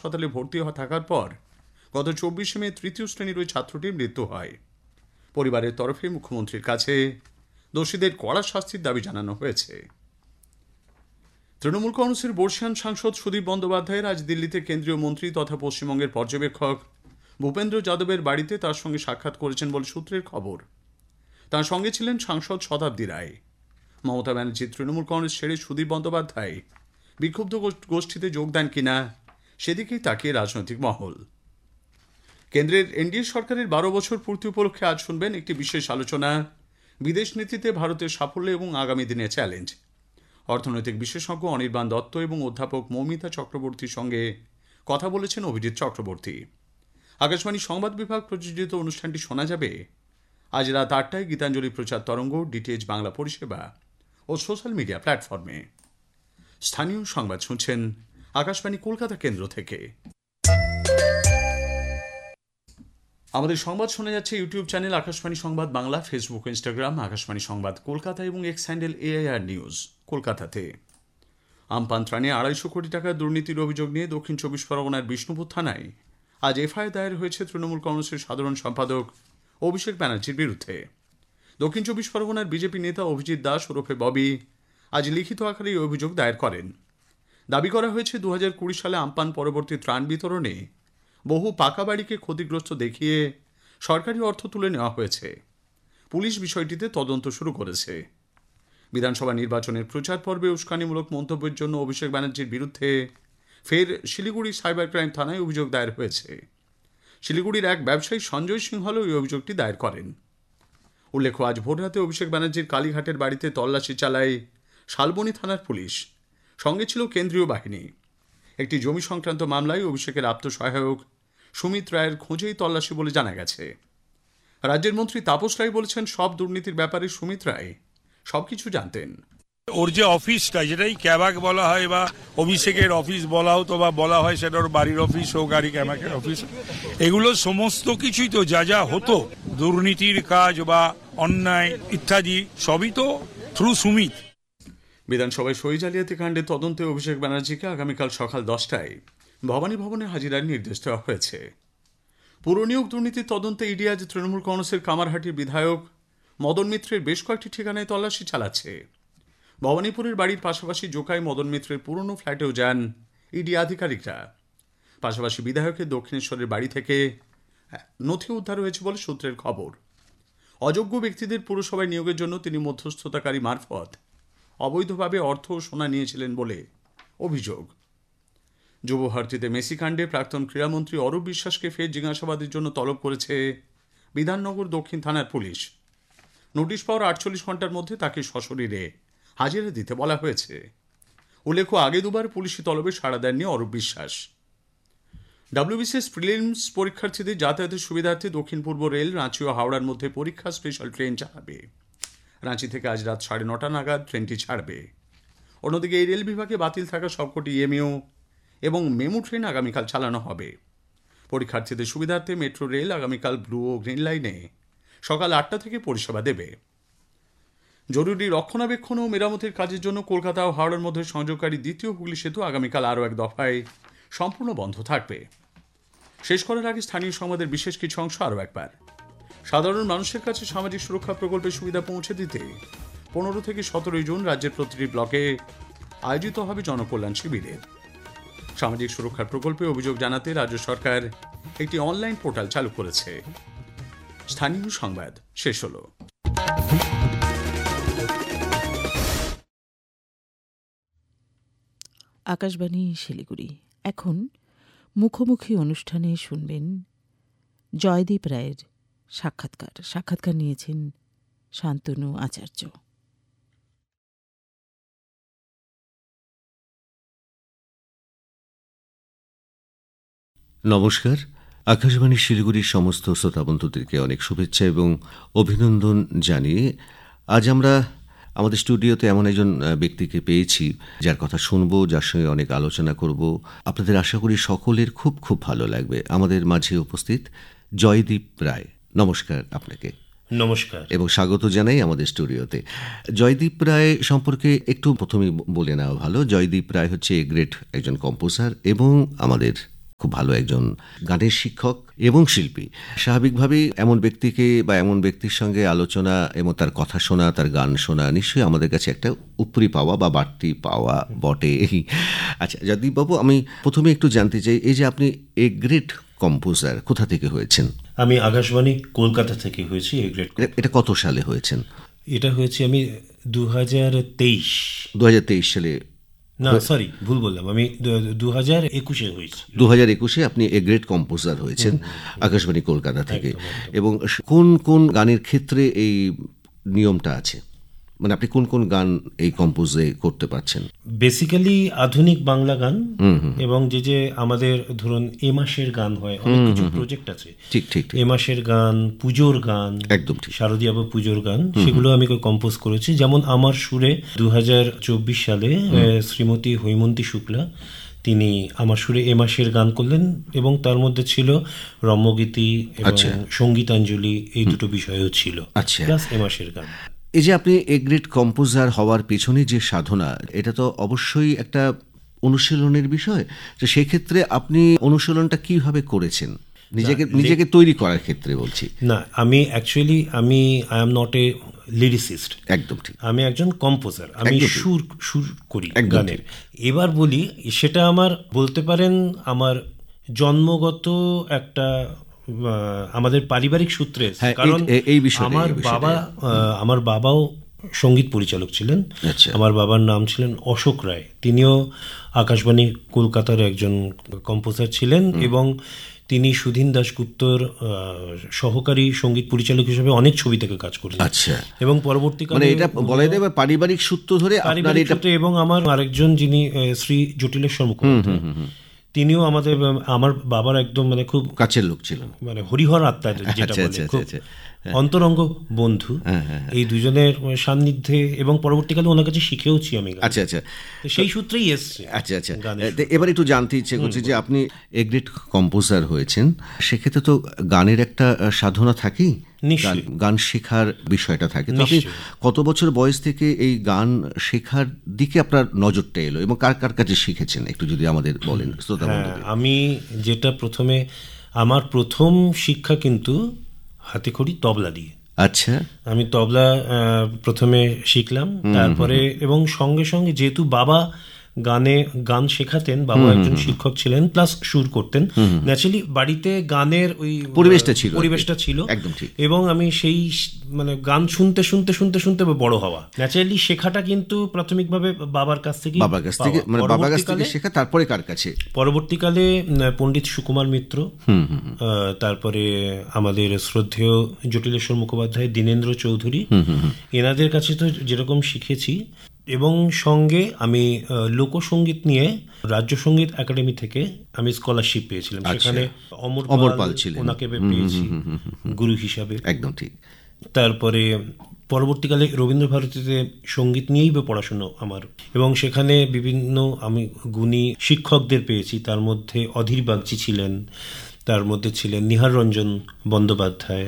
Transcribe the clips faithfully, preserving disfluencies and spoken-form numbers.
হাসপাতালে ভর্তি হওয়া থাকার পর গত চব্বিশে মে তৃতীয় শ্রেণীর ওই ছাত্রটির মৃত্যু হয়। পরিবারের তরফে মুখ্যমন্ত্রীর কাছে দোষীদের কড়া শাস্তির দাবি জানানো হয়েছে। তৃণমূল কংগ্রেসের বর্ষিয়ান সাংসদ সুদীপ বন্দ্যোপাধ্যায়ের আজ দিল্লিতে কেন্দ্রীয় মন্ত্রী তথা পশ্চিমবঙ্গের পর্যবেক্ষক ভূপেন্দ্র যাদবের বাড়িতে তার সঙ্গে সাক্ষাৎ করেছেন বলে সূত্রের খবর। তার সঙ্গে ছিলেন সাংসদ শতাব্দী রায়। মমতা ব্যানার্জি তৃণমূল কংগ্রেস ছেড়ে সুদীপ বন্দ্যোপাধ্যায় বিক্ষুব্ধ গোষ্ঠীতে যোগ দেন কিনা সেদিকেই তাকিয়ে রাজনৈতিক মহল। কেন্দ্রের এনডিএ সরকারের বারো বছর পূর্তি উপলক্ষে আজ শুনবেন একটি বিশেষ আলোচনা, বিদেশ নীতিতে ভারতের সাফল্য এবং আগামী দিনের চ্যালেঞ্জ। অর্থনৈতিক বিশেষজ্ঞ অনির্বাণ দত্ত এবং অধ্যাপক মৌমিতা চক্রবর্তীর সঙ্গে কথা বলেছেন অভিজিৎ চক্রবর্তী। আকাশবাণী সংবাদ বিভাগ প্রযোজিত অনুষ্ঠানটি শোনা যাবে আজ রাত আটটায় গীতাঞ্জলি প্রচার তরঙ্গ, ডিটিএইচ বাংলা পরিষেবা ও সোশ্যাল মিডিয়া প্ল্যাটফর্মে। স্থানীয় সংবাদ শুনছেন আকাশবাণী কলকাতা কেন্দ্র থেকে। আমাদের সংবাদ শোনা যাচ্ছে ইউটিউব চ্যানেল আকাশবাণী সংবাদ বাংলা, ফেসবুক, ইনস্টাগ্রাম আকাশবাণী সংবাদ কলকাতা এবং এক্স হ্যান্ডেল এআইআর নিউজ কলকাতাতে। আমপান ত্রাণে আড়াইশো কোটি টাকার দুর্নীতির অভিযোগ নিয়ে দক্ষিণ চব্বিশ পরগনার বিষ্ণুপুর থানায় আজ এফআইআর দায়ের হয়েছে তৃণমূল কংগ্রেসের সাধারণ সম্পাদক অভিষেক ব্যানার্জির বিরুদ্ধে। দক্ষিণ চব্বিশ পরগনার বিজেপি নেতা অভিজিৎ দাস ওরফে ববি আজ লিখিত আকারে এই অভিযোগ দায়ের করেন। দাবি করা হয়েছে দু হাজার কুড়ি সালে আমপান পরবর্তী ত্রাণ বিতরণে বহু পাকা বাড়িকে ক্ষতিগ্রস্ত দেখিয়ে সরকারি অর্থ তুলে নেওয়া হয়েছে। পুলিশ বিষয়টিতে তদন্ত শুরু করেছে। বিধানসভা নির্বাচনের প্রচার পর্বে উস্কানিমূলক মন্তব্যের জন্য অভিষেক ব্যানার্জির বিরুদ্ধে ফের শিলিগুড়ি সাইবার ক্রাইম থানায় অভিযোগ দায়ের হয়েছে। শিলিগুড়ির এক ব্যবসায়ী সঞ্জয় সিংহল এই অভিযোগটি দায়ের করেন। উল্লেখ্য, আজ ভোররাতে অভিষেক ব্যানার্জির কালীঘাটের বাড়িতে তল্লাশি চালায় শালবনী থানার পুলিশ। সঙ্গে ছিল কেন্দ্রীয় বাহিনী। একটি জমি সংক্রান্ত মামলায় অভিষেকের আত্মসহায়ক সুমিত রায়ের খোঁজেই তল্লাশি বলে জানা গেছে। রাজ্যের মন্ত্রী তাপস রায় বলেছেন, সব দুর্নীতির ব্যাপারে সুমিত রায় সবকিছু জানতেন। ওর যে অফিসটা, যেটাই ক্যাবাক বলা হয় বা অভিষেকের অফিস বলা হতো বা বলা হয়, সেটা ওর বাড়ির অফিস হোক আর ক্যাবাকের অফিস, এগুলো সমস্ত কিছুই তো যা যা হতো দুর্নীতির কাজ বা অন্যায় ইত্যাদি সবই তো থ্রু সুমিত। বিধানসভায় সই জালিয়াতি কাণ্ডে তদন্তে অভিষেক ব্যানার্জিকে আগামীকাল সকাল দশটায় ভবানী ভবনে হাজিরার নির্দেশ দেওয়া হয়েছে। পুরনিয়োগ দুর্নীতির তদন্তে ইডি আজ তৃণমূল কংগ্রেসের কামারহাটির বিধায়ক মদন মিত্রের বেশ কয়েকটি ঠিকানায় তল্লাশি চালাচ্ছে। ভবানীপুরের বাড়ির পাশাপাশি জোকাই মদন মিত্রের পুরনো ফ্ল্যাটেও যান ইডি আধিকারিকরা। পাশাপাশি বিধায়কের দক্ষিণেশ্বরের বাড়ি থেকে নথি উদ্ধার হয়েছে বলে সূত্রের খবর। অযোগ্য ব্যক্তিদের পুরসভায় নিয়োগের জন্য তিনি মধ্যস্থতাকারী মারফত অবৈধভাবে অর্থ ও সোনা নিয়েছিলেন বলে অভিযোগ। যুবভারতীতে মেসি কাণ্ডে প্রাক্তন ক্রীড়ামন্ত্রী অরূপ বিশ্বাসকে ফের জিজ্ঞাসাবাদের জন্য তলব করেছে বিধাননগর দক্ষিণ থানার পুলিশ। নোটিশ পাওয়ার আটচল্লিশ ঘন্টার মধ্যে তাকে সশরীরে হাজিরা দিতে বলা হয়েছে। উল্লেখ্য, আগে দুবার পুলিশি তলবে সাড়া দেননি অরূপ বিশ্বাস। ডাব্লিউবিসিএস প্রিলিমস পরীক্ষার্থীদের যাতায়াতের সুবিধার্থে দক্ষিণ পূর্ব রেল রাঁচি ও হাওড়ার মধ্যে পরীক্ষা স্পেশাল ট্রেন চালাবে। রাঁচি থেকে আজ রাত সাড়ে নটা নাগাদ ট্রেনটি ছাড়বে। অন্যদিকে এই রেল বিভাগে বাতিল থাকা সবকটি ইএমইউ এবং মেমু ট্রেন আগামীকাল চালানো হবে। পরীক্ষার্থীদের সুবিধার্থে মেট্রো রেল আগামীকাল ব্লু ও গ্রিন লাইনে সকাল আটটা থেকে পরিষেবা দেবে। জরুরি রক্ষণাবেক্ষণ ও মেরামতের কাজের জন্য কলকাতা ও হাওড়ার মধ্যে সংযোগকারী দ্বিতীয় হুগলি সেতু আগামীকাল আরও এক দফায় সম্পূর্ণ বন্ধ থাকবে। শেষ করার আগে স্থানীয় সংবাদের বিশেষ কিছু অংশ আরও একবার। সাধারণ মানুষের কাছে সামাজিক সুরক্ষা প্রকল্পের সুবিধা পৌঁছে দিতে পনেরো থেকে সতেরোই জুন রাজ্যের প্রতিটি ব্লকে আয়োজিত হবে জনকল্যাণ শিবিরের। সামাজিক সুরক্ষার প্রকল্পে অভিযোগ জানাতে রাজ্য সরকার একটি অনলাইন পোর্টাল চালু করেছে। স্থানীয় সংবাদ শেষ হল। আকাশবাণী শিলিগুড়ি। এখন মুখোমুখি অনুষ্ঠানে শুনবেন জয়দীপ রায়ের সাক্ষাৎকার। সাক্ষাৎকার নিয়েছেন শান্তনু আচার্য। নমস্কার। আকাশবাণী শিলিগুড়ির সমস্ত শ্রোতাবন্ধুদেরকে অনেক শুভেচ্ছা এবং অভিনন্দন জানিয়ে আজ আমরা আমাদের স্টুডিওতে এমন একজন ব্যক্তিকে পেয়েছি যার কথা শুনবো, যার সঙ্গে অনেক আলোচনা করব। আপনাদের আশা করি সকলের খুব খুব ভালো লাগবে। আমাদের মাঝে উপস্থিত জয়দীপ রায়। নমস্কার আপনাকে। নমস্কার এবং স্বাগত জানাই আমাদের স্টুডিওতে। জয়দীপ রায় সম্পর্কে একটু প্রথমে বলে নেওয়া ভালো। জয়দীপ রায় হচ্ছে গ্রেট একজন কম্পোজার এবং আমাদের খুব ভালো একজন গানের শিক্ষক এবং শিল্পী। স্বাভাবিকভাবেই এমন ব্যক্তিকে বা এমন ব্যক্তির সঙ্গে আলোচনা এবং তার কথা শোনা, তার গান শোনা নিশ্চয়ই আমাদের কাছে একটা উপরি পাওয়া বা বাড়তি পাওয়া বটে। আচ্ছা জয়দীপবাবু, আমি প্রথমে একটু জানতে চাই, এই যে আপনি এ গ্রেট কম্পোজার কোথা থেকে হয়েছেন? আমি আকাশবাণী কলকাতা থেকে হয়েছি এ গ্রেড। এটা কত সালে হয়েছেন? এটা হয়েছে আমি দু হাজার তেইশ দু হাজার তেইশ সালে না সরি ভুল বললাম, আমি দু হাজার একুশে হয়েছি। দু হাজার একুশে আপনি এ গ্রেট কম্পোজার হয়েছেন আকাশবাণী কলকাতা থেকে। এবং কোন কোন গানের ক্ষেত্রে এই নিয়মটা আছে, মানে আপনি কোন কোন গান এই কম্পোজে করতে পারছেন? বেসিক্যালি আধুনিক বাংলা গান এবং যে যে আমাদের ধরুন এ মাসের গান হয়, অনেক কিছু প্রজেক্ট আছে, ঠিক ঠিক এ মাসের গান, পুজোর গান, একদম ঠিক, শারদীয়া বা পুজোর গান, সেগুলো আমি কম্পোজ করেছি। যেমন আমার সুরে দু হাজার চব্বিশ সালে শ্রীমতী হৈমন্তী শুক্লা তিনি আমার সুরে এ মাসের গান করলেন এবং তার মধ্যে ছিল রম্যগীতি এবং সঙ্গীতাঞ্জলি, এই দুটো বিষয়ও ছিল, প্লাস এ মাসের গান। এই যে আপনি এ গ্রেট কম্পোজার হওয়ার পেছনে যে সাধনা, এটা তো অবশ্যই একটা অনুশীলনের বিষয়। তো সেক্ষেত্রে আপনি অনুশীলনটা কিভাবে করেছেন নিজেকে নিজেকে তৈরি করার ক্ষেত্রে বলছি? না, আমি অ্যাকচুয়ালি আমি I am not a lyricist. একদম ঠিক, আমি একজন কম্পোজার, আমি সুর সুর করি গানের। এবার বলি, সেটা আমার বলতে পারেন আমার জন্মগত একটা আমাদের পারিবারিক সূত্রে, কারণ আমার বাবা আমার বাবাও সঙ্গীত পরিচালক ছিলেন। আমার বাবার নাম ছিলেন অশোক রায়, তিনিও আকাশবাণী কলকাতার একজন কম্পোজার ছিলেন এবং তিনি সুধীন দাশগুপ্তর সহকারী সঙ্গীত পরিচালক হিসেবে অনেক ছবি থেকে কাজ করেছেন। আচ্ছা, এবং পরবর্তীকালে মানে এটা বলা যায় পারিবারিক সূত্র ধরে পারিবারিক সূত্রে। এবং আমার আরেকজন যিনি শ্রী জটিলেশ্বর মুখোপাধ্যায়, তিনিও আমাদের আমার বাবার একদম মানে খুব কাছের লোক ছিলেন, মানে হরিহর আত্মা যেটা বলে, খুব অন্তরঙ্গ বন্ধু। এই দুজনের সান্নিধ্যে এবং পরবর্তীকালে ওনার কাছে শিখেওছি আমি। আচ্ছা আচ্ছা, সেই সূত্রেই এসছে। আচ্ছা আচ্ছা, এবার একটু জানতে ইচ্ছে করছে যে আপনি এ গ্রেট কম্পোজার হয়েছেন, সেক্ষেত্রে তো গানের একটা সাধনা থাকেই, গান শেখার বিষয়টা থাকে। তো আপনি কত বছর বয়স থেকে এই গান শেখার দিকে আপনার নজরটা এলো এবং কার কার কাছে শিখেছেন একটু যদি আমাদের বলেন? আমি যেটা প্রথমে, আমার প্রথম শিক্ষা কিন্তু হাতেখড়ি তবলা দিয়ে। আচ্ছা, আমি তবলা প্রথমে শিখলাম, তারপরে এবং সঙ্গে সঙ্গে যেহেতু বাবা গানে গান শেখাতেন, বাবা একজন শিক্ষক ছিলেন প্লাস সুর করতেন, ন্যাচারালি বাড়িতে গানের ওই পরিবেশটা ছিল পরিবেশটা ছিল একদম ঠিক। এবং আমি সেই মানে গান শুনতে শুনতে শুনতে শুনতে বড় হওয়া, ন্যাচারালি শেখাটা কিন্তু প্রাথমিকভাবে বাবার কাছ থেকে বাবার কাছ থেকে মানে বাবার কাছ থেকে শেখা, তারপরে কার কাছে? পরবর্তীকালে পণ্ডিত সুকুমার মিত্র, তারপরে আমাদের শ্রদ্ধেয় জটিলেশ্বর মুখোপাধ্যায়, দীনেন্দ্র চৌধুরী, এনাদের কাছে তো যেরকম শিখেছি। এবং সঙ্গে আমি লোকসঙ্গীত নিয়ে রাজ্য সঙ্গীত একাডেমি থেকে আমি স্কলারশিপ পেয়েছিলাম, সেখানে অমর পাল ছিলেন, ওনাকে পেয়েছি গুরু হিসাবে। একদম ঠিক। তারপরে পরবর্তীকালে রবীন্দ্র ভারতীতে সঙ্গীত নিয়েই পড়াশুনো আমার, এবং সেখানে বিভিন্ন আমি গুণী শিক্ষকদের পেয়েছি। তার মধ্যে অধীর বাগচি ছিলেন, তার মধ্যে ছিলেন নিহার রঞ্জন বন্দ্যোপাধ্যায়,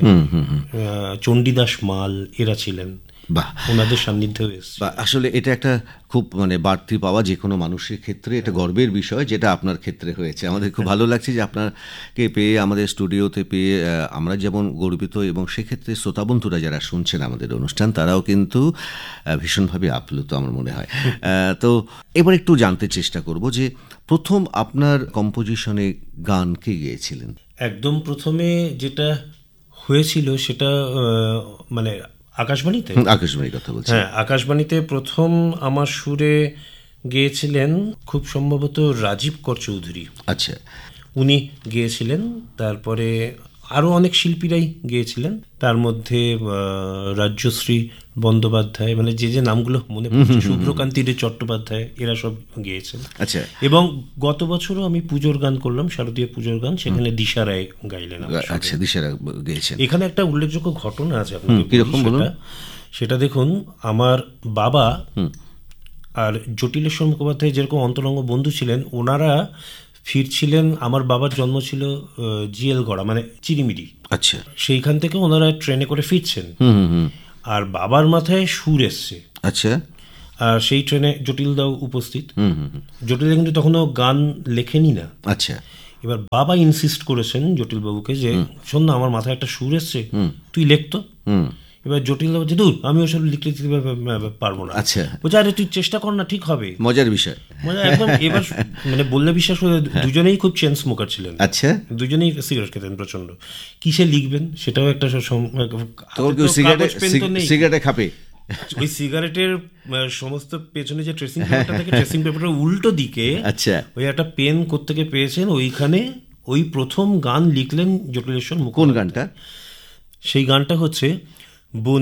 চণ্ডীদাস মাল, এরা ছিলেন, ওনাদের সান্নিধ্যে এসেছে। আসলে এটা একটা খুব মানে বাড়তি পাওয়া যে কোনো মানুষের ক্ষেত্রে, এটা গর্বের বিষয়, যেটা আপনার ক্ষেত্রে হয়েছে। আমাদের খুব ভালো লাগছে যে আপনাকে পেয়ে, আমাদের স্টুডিওতে পেয়ে আমরা যেমন গর্বিত, এবং সেক্ষেত্রে শ্রোতাবন্ধুরা যারা শুনছেন আমাদের অনুষ্ঠান, তারাও কিন্তু ভীষণভাবে আপ্লুত আমার মনে হয়। তো এবার একটু জানতে চেষ্টা করব যে প্রথম আপনার কম্পোজিশনে গান কে গেয়েছিলেন? একদম প্রথমে যেটা হয়েছিল সেটা মানে আকাশবাণীতে, আকাশবাণীর কথা বলছি। হ্যাঁ, আকাশবাণীতে প্রথম আমার সুরে গেয়েছিলেন খুব সম্ভবত রাজীব কর চৌধুরী। আচ্ছা, উনি গেয়েছিলেন। তারপরে আরও অনেক শিল্পীরাই গেয়েছিলেন, তার মধ্যে রাজ্যশ্রী বন্দ্যোপাধ্যায়, মানে যে যে নামগুলো মনে পড়ছে, শুভ্রকান্তি রে চট্টোপাধ্যায়, এরা সব গেয়েছেন। আচ্ছা, এবং গত বছরও আমি পুজোর গান করলাম, শারদীয় পুজোর গান, সেখানে দিশা রায় গাইলেন। আচ্ছা, দিশা রায় গেয়েছেন। এখানে একটা উল্লেখযোগ্য ঘটনা আছে আপনাকে, কিরকম বলুন সেটা। দেখুন, আমার বাবা আর জটিলেশ্বর মুখোপাধ্যায় যেরকম অন্তরঙ্গ বন্ধু ছিলেন, ওনারা ফিরছিলেন, আমার বাবার জন্ম ছিল জিএলগড়া মানে চিরিমিরি। আচ্ছা, সেইখান থেকে ওনারা ট্রেনে করে ফিরছেন, আর বাবার মাথায় সুর এসছে। আচ্ছা, আর সেই ট্রেনে জটিলদাও উপস্থিত। জটিলদা কিন্তু তখনও গান লেখেনি না। আচ্ছা, এবার বাবা ইনসিস্ট করেছেন জটিল বাবুকে যে শোন না, আমার মাথায় একটা সুর এসছে, তুই লেখতো। এবার জটিল বাবু যে দূর, আমি ওসব লিখতে পারবো না। আচ্ছা, বলছে আরে তুই চেষ্টা কর না, ঠিক হবে। মজার বিষয়, মানে একদম এবার মানে বললে বিশ্বাস করে, দুজনেই খুব চেন স্মোকার ছিলেন। আচ্ছা, দুজনেই সিগারেট খেতেন প্রচন্ড। কিসে লিখবেন সেটাও একটা সিগারেটে খাপে, ওই সিগারেটের সমস্ত পেছনে যে ট্রেসিং পেপারটা থাকে, ট্রেসিং পেপারটা উল্টো দিকে, আচ্ছা, ওই একটা পেন কোত্থেকে পেয়েছেন, ওইখানে ওই প্রথম গান লিখলেন জটিলেশ্বর মুখোপাধ্যায়। কোন গানটা? সেই গানটা হচ্ছে